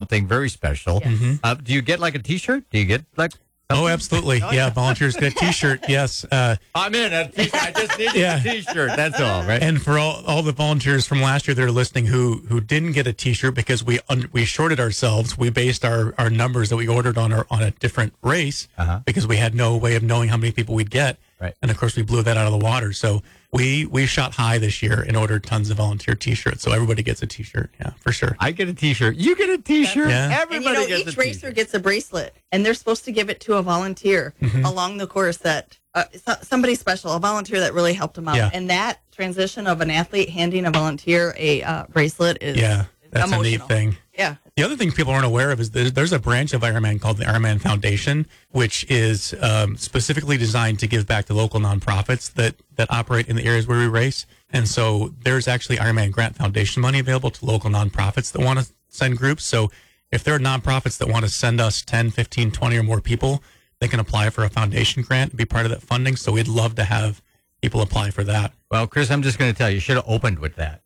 something very special. Yes. Do you get like a T-shirt? Do you get like? Oh, absolutely. Yeah, volunteers get a T-shirt. Yes. I'm in a T-shirt. I just need a T-shirt. That's all, right? And for all the volunteers from last year that are listening who didn't get a T-shirt because we shorted ourselves, we based our numbers that we ordered on a different race because we had no way of knowing how many people we'd get. Right. And of course, we blew that out of the water. So we shot high this year and ordered tons of volunteer T-shirts. So everybody gets a T-shirt. Yeah, for sure. I get a T-shirt. You get a T-shirt. Yeah. Everybody and gets a each racer T-shirt. gets a bracelet, and they're supposed to give it to a volunteer along the course that somebody special, a volunteer that really helped them out. Yeah. And that transition of an athlete handing a volunteer a bracelet is that's emotional. a neat thing. Yeah. The other thing people aren't aware of is there's a branch of Ironman called the Ironman Foundation, which is specifically designed to give back to local nonprofits that operate in the areas where we race. And so there's actually Ironman Grant Foundation money available to local nonprofits that want to send groups. So if there are nonprofits that want to send us 10, 15, 20 or more people, they can apply for a foundation grant and be part of that funding. So we'd love to have people apply for that. Well, Chris, I'm just going to tell you, you should have opened with that.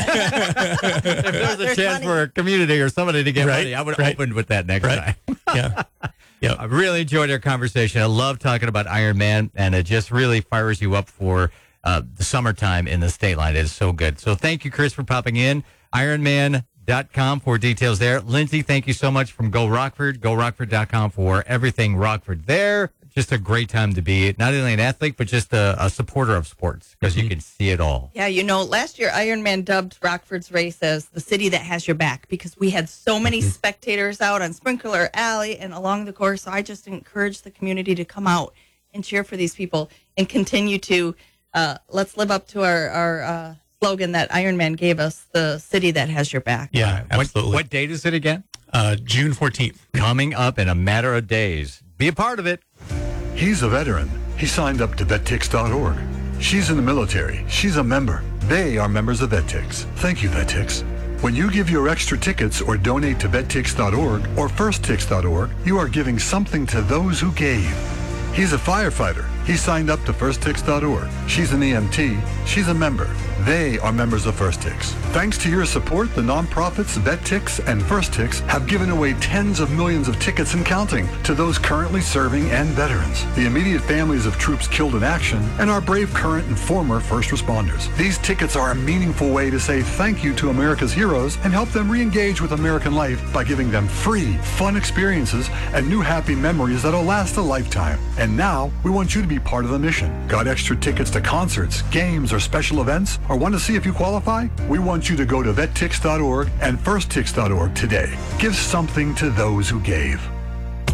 If there was a chance for a community or somebody to get money, I would have opened with that next time. Yeah. Yeah. I really enjoyed our conversation. I love talking about Ironman, and it just really fires you up for the summertime in the state line. It is so good. So thank you, Chris, for popping in. Ironman.com for details there. Lindsay, thank you so much from Go Rockford. GoRockford.com for everything Rockford there. Just a great time to be not only an athlete, but just a supporter of sports because you can see it all. Yeah, last year Ironman dubbed Rockford's race as the city that has your back because we had so many spectators out on Sprinkler Alley and along the course. So I just encourage the community to come out and cheer for these people and continue to let's live up to our slogan that Ironman gave us, the city that has your back. Yeah, absolutely. What date is it again? June 14th. Coming up in a matter of days. Be a part of it. He's a veteran. He signed up to VetTix.org. She's in the military. She's a member. They are members of VetTix. Thank you, VetTix. When you give your extra tickets or donate to VetTix.org or FirstTix.org, you are giving something to those who gave. He's a firefighter. He signed up to FirstTix.org. She's an EMT. She's a member. They are members of FirstTix. Thanks to your support, the nonprofits VetTix and FirstTix have given away tens of millions of tickets and counting to those currently serving and veterans, the immediate families of troops killed in action, and our brave current and former first responders. These tickets are a meaningful way to say thank you to America's heroes and help them re-engage with American life by giving them free, fun experiences and new happy memories that'll last a lifetime. And now, we want you to be part of the mission. Got extra tickets to concerts, games, or special events? Or want to see if you qualify? We want you to go to VetTix.org and FirstTix.org today. Give something to those who gave.